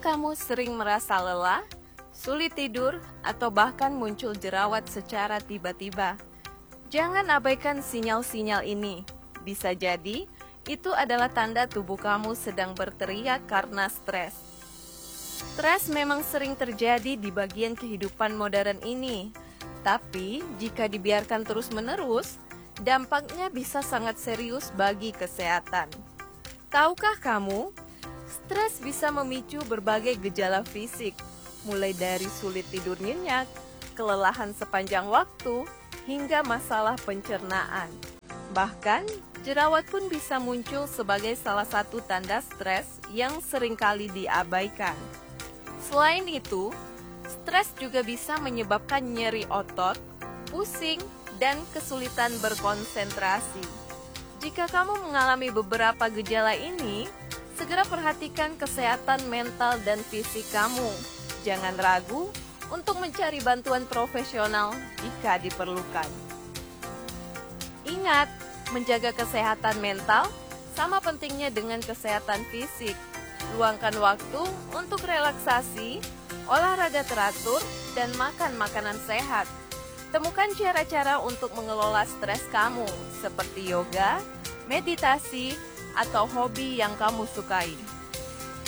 kamu sering merasa lelah, sulit tidur, atau bahkan muncul jerawat secara tiba-tiba? Jangan abaikan sinyal-sinyal ini. Bisa jadi, itu adalah tanda tubuh kamu sedang berteriak karena stres. Stres memang sering terjadi di bagian kehidupan modern ini. Tapi, jika dibiarkan terus-menerus, dampaknya bisa sangat serius bagi kesehatan. Tahukah kamu, stres bisa memicu berbagai gejala fisik, mulai dari sulit tidur nyenyak, kelelahan sepanjang waktu, hingga masalah pencernaan. Bahkan, jerawat pun bisa muncul sebagai salah satu tanda stres yang seringkali diabaikan. Selain itu, stres juga bisa menyebabkan nyeri otot, pusing, dan kesulitan berkonsentrasi. Jika kamu mengalami beberapa gejala ini, segera perhatikan kesehatan mental dan fisik kamu. Jangan ragu untuk mencari bantuan profesional jika diperlukan. Ingat, menjaga kesehatan mental sama pentingnya dengan kesehatan fisik. Luangkan waktu untuk relaksasi, olahraga teratur, dan makan makanan sehat. Temukan cara-cara untuk mengelola stres kamu, seperti yoga, meditasi, atau hobi yang kamu sukai.